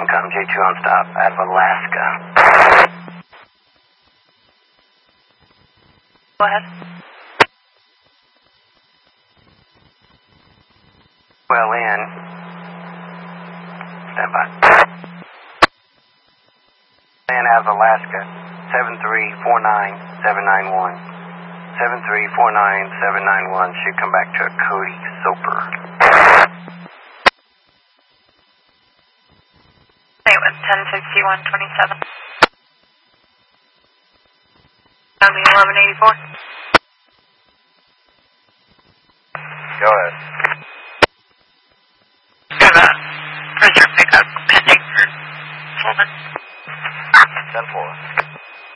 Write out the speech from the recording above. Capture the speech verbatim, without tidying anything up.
come, J two on stop out of Alaska. Go ahead. Well in. Stand by. In out of Alaska, seven three four nine seven nine one. seven three four nine seven nine one should come back to a Cody Soper. It was ten sixty-one twenty-seven. County eleven eighty-four. Go ahead. We have a prisoner pickup pending for Pullman. ten four.